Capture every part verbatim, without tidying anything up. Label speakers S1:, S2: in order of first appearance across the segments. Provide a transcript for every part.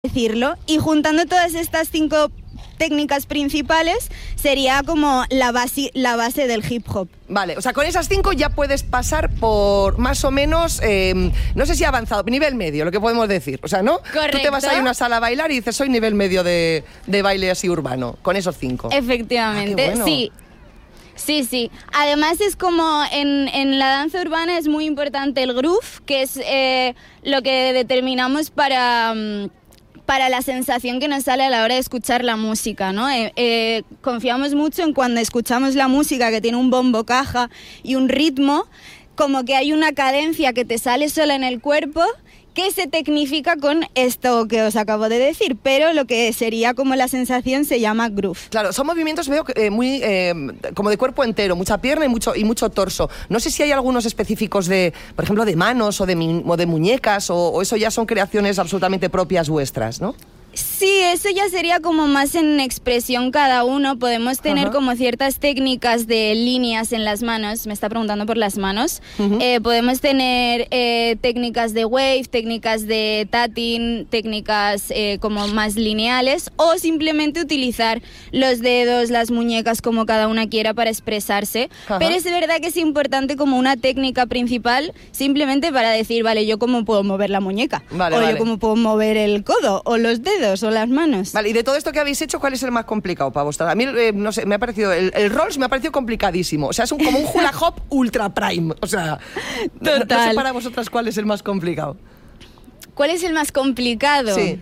S1: decirlo, y juntando todas estas cinco técnicas principales sería como la base, la base del hip hop.
S2: Vale, o sea, con esas cinco ya puedes pasar por más o menos, eh, no sé si avanzado, nivel medio, lo que podemos decir. O sea, ¿no?
S1: Correcto.
S2: Tú te vas a ir a una sala a bailar y dices, soy nivel medio de, de baile así urbano, con esos cinco.
S1: Efectivamente,
S2: Ah, qué bueno.
S1: sí. Sí, sí. Además es como en, en la danza urbana es muy importante el groove, que es eh, lo que determinamos para... Um, para la sensación que nos sale a la hora de escuchar la música, ¿no? Eh, eh, confiamos mucho en cuando escuchamos la música que tiene un bombo caja y un ritmo, como que hay una cadencia que te sale sola en el cuerpo que se tecnifica con esto que os acabo de decir, pero lo que sería como la sensación se llama groove.
S2: Claro, son movimientos, veo, eh, muy eh, como de cuerpo entero, mucha pierna y mucho, y mucho torso. No sé si hay algunos específicos de, por ejemplo, de manos o de, mi, o de muñecas, o, o eso ya son creaciones absolutamente propias vuestras, ¿no?
S1: Sí, eso ya sería como más en expresión cada uno. Podemos tener
S2: Ajá.
S1: como ciertas técnicas de líneas en las manos. Me está preguntando por las manos. Uh-huh. eh, podemos tener eh, técnicas de wave, técnicas de tatting, técnicas eh, como más lineales, o simplemente utilizar los dedos, las muñecas, como cada una quiera para expresarse. Ajá. Pero es verdad que es importante como una técnica principal, simplemente para decir, vale, yo cómo puedo mover la muñeca,
S2: vale,
S1: o
S2: vale.
S1: yo cómo puedo mover el codo, o los dedos o las manos.
S2: Vale, y de todo esto que habéis hecho, ¿cuál es el más complicado para vosotros? A mí, eh, no sé, me ha parecido, el, el Rolls me ha parecido complicadísimo. O sea, es un, como un hula hop ultra prime. O sea,
S1: total.
S2: No, no sé para vosotras cuál es el más complicado.
S1: ¿Cuál es el más complicado?
S2: Sí.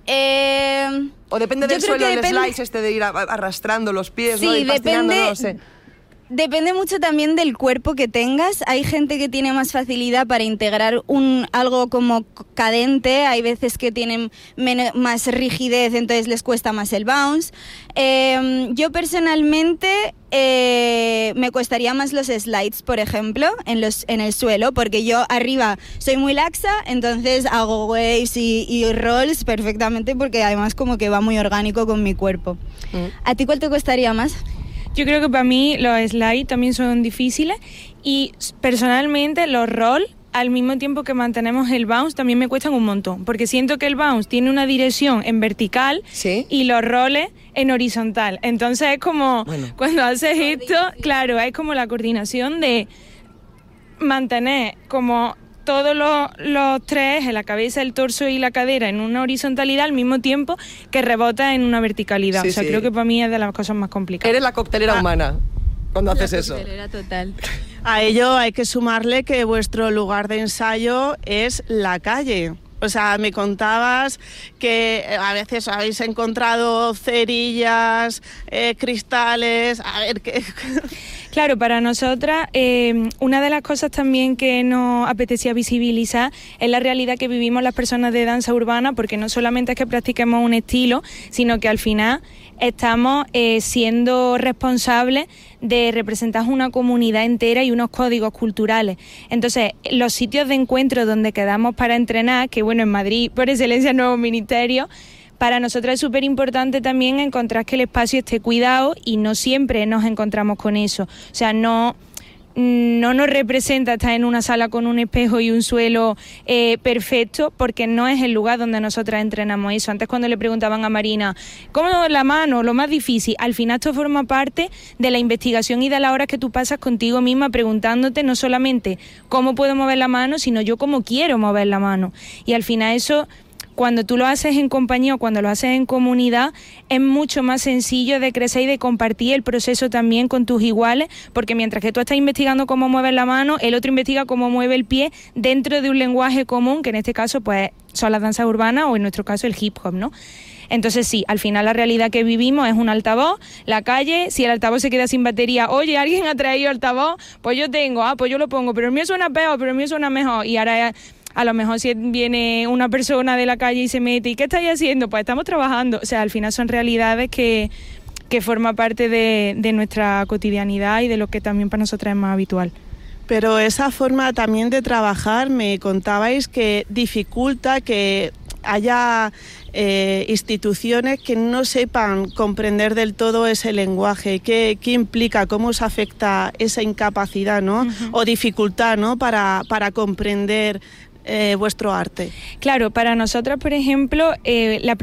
S1: Eh,
S2: o depende del suelo, el
S1: depende...
S2: slice este de ir a, arrastrando los pies,
S1: sí,
S2: ¿no? Y
S1: depende...
S2: no lo sé.
S1: Depende mucho también del cuerpo que tengas. Hay gente que tiene más facilidad para integrar un algo como cadente. Hay veces que tienen menos, más rigidez, entonces les cuesta más el bounce. Eh, yo personalmente eh, me costaría más los slides, por ejemplo, en, los, en el suelo, porque yo arriba soy muy laxa, entonces hago waves y, y rolls perfectamente, porque además como que va muy orgánico con mi cuerpo. Mm. ¿A ti cuál te costaría más?
S3: Yo creo que para mí los slides también son difíciles y personalmente los roll, al mismo tiempo que mantenemos el bounce, también me cuestan un montón, porque siento que el bounce tiene una dirección en vertical, ¿sí?, y los rolls en horizontal. Entonces es como, bueno, cuando haces esto, claro, es como la coordinación de mantener como todos los, los tres, la cabeza, el torso y la cadera, en una horizontalidad al mismo tiempo que rebota en una verticalidad. Sí, o sea, sí, creo que para mí es de las cosas más complicadas.
S2: Eres la coctelera ah. humana cuando haces
S1: la
S2: eso.
S1: La coctelera total.
S4: A ello hay que sumarle que vuestro lugar de ensayo es la calle. O sea, me contabas que a veces habéis encontrado cerillas, eh, cristales, a ver qué...
S3: Claro, para nosotras, eh, una de las cosas también que nos apetecía visibilizar es la realidad que vivimos las personas de danza urbana, porque no solamente es que practiquemos un estilo, sino que al final estamos eh, siendo responsables de representar una comunidad entera y unos códigos culturales. Entonces, los sitios de encuentro donde quedamos para entrenar, que bueno, en Madrid, por excelencia, Nuevo Ministerio, para nosotros es súper importante también encontrar que el espacio esté cuidado y no siempre nos encontramos con eso. O sea, no, no nos representa estar en una sala con un espejo y un suelo eh, perfecto, porque no es el lugar donde nosotras entrenamos eso. Antes, cuando le preguntaban a Marina, ¿cómo la mano? Lo más difícil. Al final esto forma parte de la investigación y de las horas que tú pasas contigo misma preguntándote no solamente cómo puedo mover la mano, sino yo cómo quiero mover la mano. Y al final eso... Cuando tú lo haces en compañía o cuando lo haces en comunidad, es mucho más sencillo de crecer y de compartir el proceso también con tus iguales, porque mientras que tú estás investigando cómo mueves la mano, el otro investiga cómo mueve el pie dentro de un lenguaje común, que en este caso pues son las danzas urbanas o en nuestro caso el hip hop, ¿no? Entonces sí, al final la realidad que vivimos es un altavoz, la calle, si el altavoz se queda sin batería, oye, ¿alguien ha traído altavoz? Pues yo tengo, ah, pues yo lo pongo, pero el mío suena peor, pero el mío suena mejor, y ahora... A lo mejor si viene una persona de la calle y se mete, ¿y qué estáis haciendo? Pues estamos trabajando. O sea, al final son realidades que, que forman parte de, de nuestra cotidianidad y de lo que también para nosotras es más habitual.
S4: Pero esa forma también de trabajar, me contabais que dificulta que haya eh, instituciones que no sepan comprender del todo ese lenguaje. ¿Qué, qué implica? ¿Cómo os afecta esa incapacidad, ¿no? Uh-huh. O dificultad, ¿no? Para, para comprender eh, vuestro arte?
S3: Claro, para nosotras, por ejemplo, eh, la